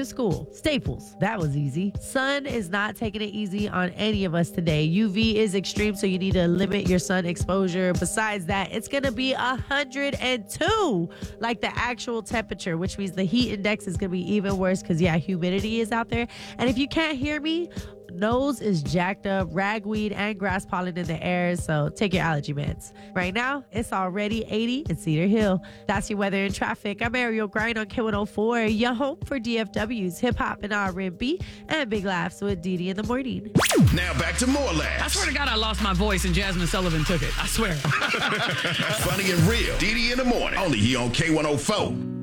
to school. Staples, that was easy. Sun is not taking it easy on any of us today. UV is extreme, so you need to limit your sun exposure. Besides that, it's going to be 102, like the actual temperature, which means the heat index is going to be even worse because, humidity is out there. And if you can't hear me, nose is jacked up, ragweed and grass pollen in the air, so take your allergy meds. Right now, it's already 80 in Cedar Hill. That's your weather and traffic. I'm Ariel Grind on K104, your home for DFW's hip-hop and R&B, and big laughs with Didi in the morning. Now back to more laughs. I swear to God, I lost my voice and Jasmine Sullivan took it. I swear. Funny and real. Didi in the morning. Only here on K104.